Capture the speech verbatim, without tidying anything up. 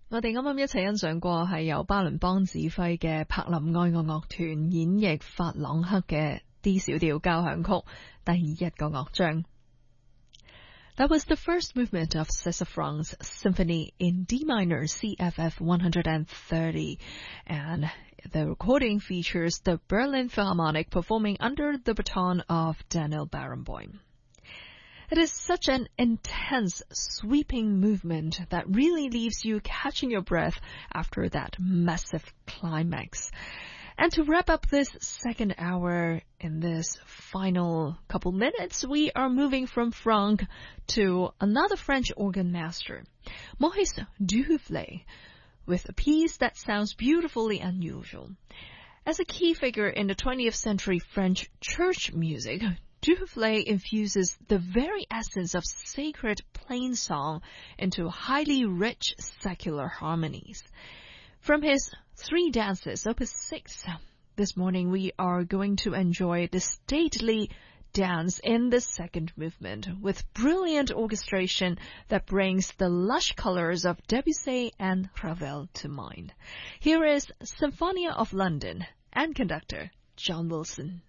我哋啱啱一齊欣賞過係由巴倫邦指揮嘅柏林愛樂樂團演繹法朗克嘅 D 小調交響曲第一個樂章。That was the first movement of Sassafrang's Symphony in D minor C F F one thirty, and the recording features the Berlin Philharmonic performing under the baton of Daniel Barenboim. It is such an intense, sweeping movement that really leaves you catching your breath after that massive climax. And to wrap up this second hour in this final couple minutes, we are moving from Franck to another French organ master, Maurice Duflé, with a piece that sounds beautifully unusual. As a key figure in the twentieth century French church music, Duflé infuses the very essence of sacred plain song into highly rich secular harmonies. From his Three Dances, Opus six, this morning we are going to enjoy the stately dance in the second movement with brilliant orchestration that brings the lush colors of Debussy and Ravel to mind. Here is Symphonia of London and conductor John Wilson.